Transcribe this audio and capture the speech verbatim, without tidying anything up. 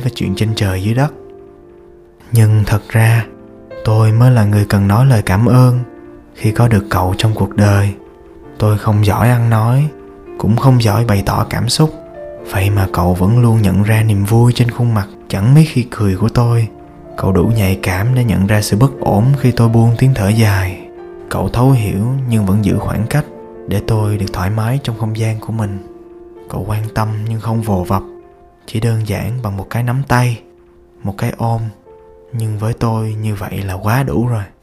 về chuyện trên trời dưới đất. Nhưng thật ra tôi mới là người cần nói lời cảm ơn khi có được cậu trong cuộc đời. Tôi không giỏi ăn nói, cũng không giỏi bày tỏ cảm xúc, vậy mà cậu vẫn luôn nhận ra niềm vui trên khuôn mặt chẳng mấy khi cười của tôi. Cậu đủ nhạy cảm để nhận ra sự bất ổn khi tôi buông tiếng thở dài. Cậu thấu hiểu nhưng vẫn giữ khoảng cách để tôi được thoải mái trong không gian của mình. Cậu quan tâm nhưng không vồ vập, chỉ đơn giản bằng một cái nắm tay, một cái ôm. Nhưng với tôi như vậy là quá đủ rồi.